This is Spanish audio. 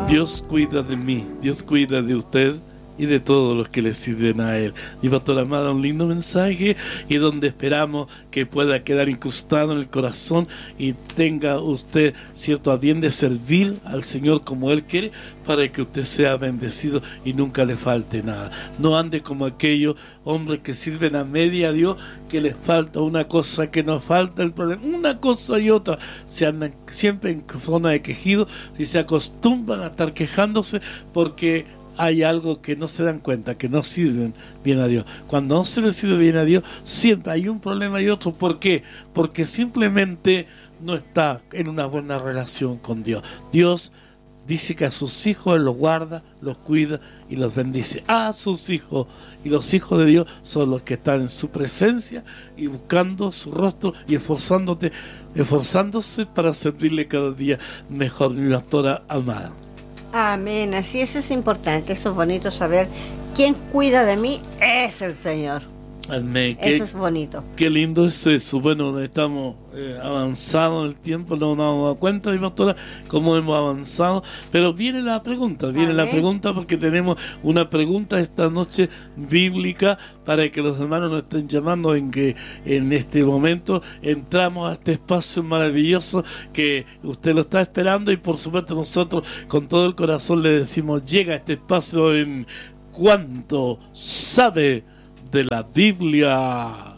Dios cuida de mí, Dios cuida de usted y de todos los que le sirven a Él. Y pastor Amada, un lindo mensaje y donde esperamos que pueda quedar incrustado en el corazón y tenga usted, cierto, a bien de servir al Señor como Él quiere, para que usted sea bendecido y nunca le falte nada. No ande como aquellos hombres que sirven a media a Dios, que les falta una cosa, que nos falta el problema, una cosa y otra. Se andan siempre en zona de quejido y se acostumbran a estar quejándose porque hay algo que no se dan cuenta, que no sirven bien a Dios. Cuando no se le sirve bien a Dios, siempre hay un problema y otro. ¿Por qué? Porque simplemente no está en una buena relación con Dios. Dios dice que a sus hijos Él los guarda, los cuida y los bendice. A sus hijos. Y los hijos de Dios son los que están en su presencia y buscando su rostro y esforzándose para servirle cada día mejor. Mi pastora amada. Amén, así es importante, eso es bonito saber quién cuida de mí es el Señor. Amén. Eso es bonito. Qué lindo es eso. Bueno, estamos avanzados en el tiempo, no nos hemos dado cuenta, mi pastora, cómo hemos avanzado, pero viene la pregunta, porque tenemos una pregunta esta noche bíblica para que los hermanos nos estén llamando en que en este momento entramos a este espacio maravilloso que usted lo está esperando y por supuesto nosotros con todo el corazón le decimos, llega a este espacio en ¿Cuánto sabe de la Biblia?